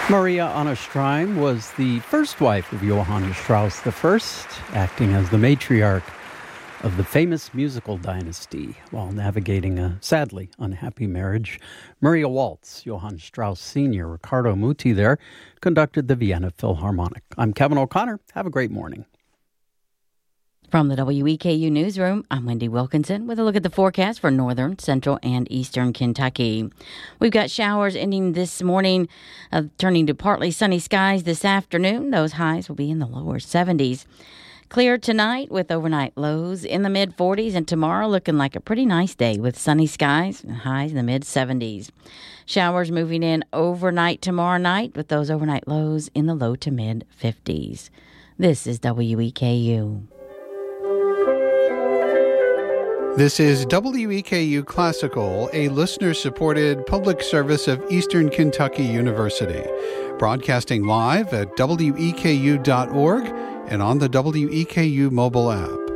Maria Anna Streim was the first wife of Johann Strauss I, acting as the matriarch of the famous musical dynasty while navigating a sadly unhappy marriage. Maria Waltz, Johann Strauss Sr., Riccardo Muti there, conducted the Vienna Philharmonic. I'm Kevin O'Connor. Have a great morning. From the WEKU Newsroom, I'm Wendy Wilkinson with a look at the forecast for northern, central, and eastern Kentucky. We've got showers ending this morning, turning to partly sunny skies this afternoon. Those highs will be in the lower 70s. Clear tonight with overnight lows in the mid-40s, and tomorrow looking like a pretty nice day with sunny skies and highs in the mid-70s. Showers moving in overnight tomorrow night with those overnight lows in the low to mid-50s. This is WEKU. This is WEKU Classical, a listener-supported public service of Eastern Kentucky University, broadcasting live at weku.org and on the WEKU mobile app.